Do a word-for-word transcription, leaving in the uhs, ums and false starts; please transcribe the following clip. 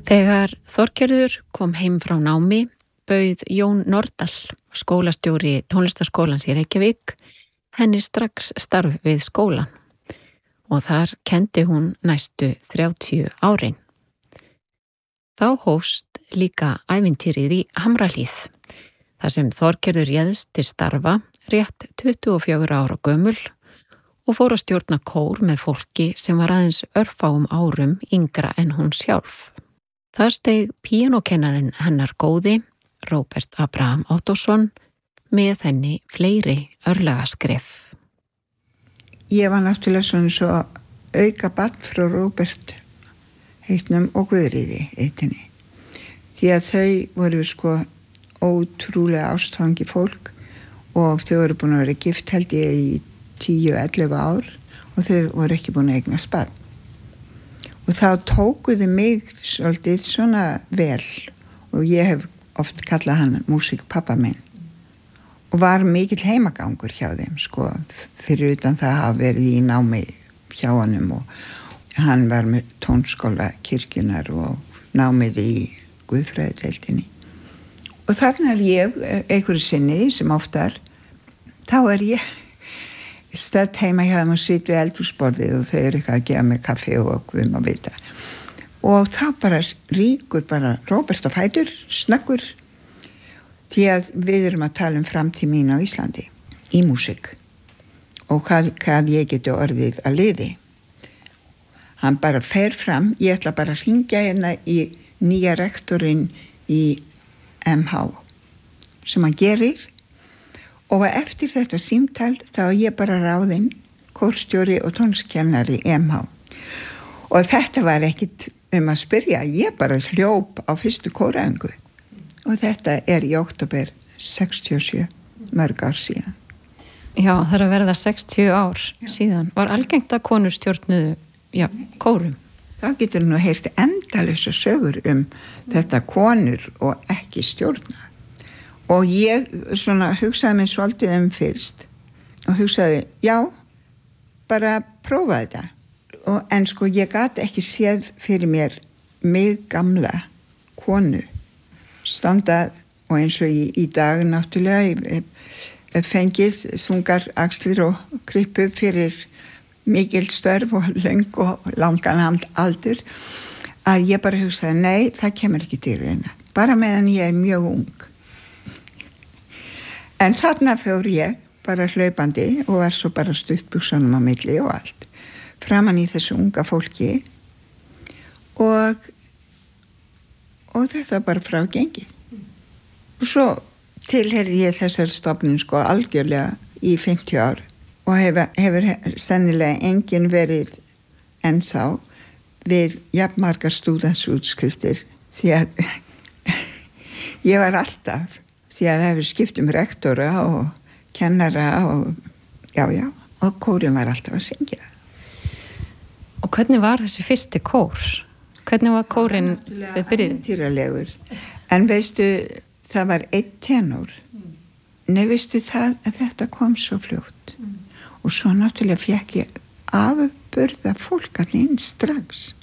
Þegar Þorgerður kom heim frá námi, bauð Jón Nordal, skólastjóri tónlistarskólans í Reykjavík, henni strax starf við skólan og þar kenndi hún næstu þrjátíu árin. Þá hófst líka ævintýrið í Hamrahlíð, þar sem Þorgerður réðst til starfa rétt tuttugu og fjögurra ára gömul og fór að stjórna kór með fólki sem var aðeins örfáum árum yngra en hún sjálf. Þar steig píanókennarinn hennar góði, Róbert Abraham Ottosson, með henni fleiri örlagaskref. Ég var náttúrulega svona svo auka barn frá Róbert heitnum og Guðríði heitinni. Því að þau voru sko ótrúlega ástfangi fólk og þau voru búin að vera gift held ég í tíu til ellefu ár og þau voru ekki búin að eignast barn. Og þá tókuðu mig svolítið svona vel og ég hef oft kallað hann músíkpappa minn og var mikill heimagangur hjá þeim sko, fyrir utan það að verið í námi hjá honum og hann var með tónskóla kirkjunar og námið í guðfræðideildinni. Og þarna er ég einhverju sinni sem oftar, þá er ég stödd heima hjá þeim og sitt við eldhúsborðið og þau eru eitthvað að gefa mig kaffi og guðum að vita. Og þá bara ríkur bara Róbert á fætur, snöggur, því að við erum að tala um framtíð mín á Íslandi í músík og hvað, hvað ég geti orðið að liði. Hann bara fer fram, ég ætla bara að hringja hérna í nýja rektorinn í M H sem hann gerir og eftir þetta símtal þá er ég bara ráðinn kórstjóri og tónskennari í M H og þetta var ekkit um að spyrja, ég bara hljóp á fyrstu kóraöngu og þetta er í október sextíu og sjö, mörg ár síðan. Já, það er að verða sextíu ár Já. Síðan. Var algengt að konur stjórnuðu já, kórum? Þá getur nú heyrt endalausa sögur um þetta konur og ekki stjórna. Og ég svona hugsaði mig svolítið um fyrst og hugsaði, já, bara prófa þetta. Og, en sko ég gat ekki séð fyrir mér mig gamla konu standa og eins og í, í dag náttúrulega fengið þungar axlir og krippu fyrir mikil störf og löng og langan aldur að ég bara hugsaði, nei, það kemur ekki til reyna. Bara meðan ég er mjög ung. En þarna fór ég bara hlaupandi og var svo bara stuttbuxunum á milli og allt. Framan í þessu unga fólki og og þetta bara frá gengið. Og svo tilheyrði ég þessar stofnun sko algjörlega í fimmtíu ár og hefur, hefur sennilega enginn verið ennþá við jafnmargar stúdentsútskriftir því að ég var alltaf því að það hefur skipt um rektora og kennara og já, já, og kórum var alltaf að syngja. Og hvernig var þessi fyrsti kór? Hvernig var kórinn þegar byrjuð? Ævintýralegur. En veistu, það var einn tenor. Mm. Nei, veistu það að þetta kom svo fljótt. Mm. Og svo náttúrulega fekk ég afburða fólk allir inn strax.